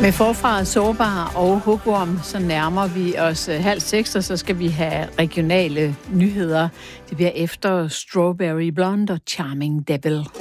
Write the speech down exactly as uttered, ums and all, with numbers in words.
Med Forfra, Sårbar og Hugorm, så nærmer vi os halv seks, og så skal vi have regionale nyheder. Det bliver efter Strawberry Blonde og Charming Devil.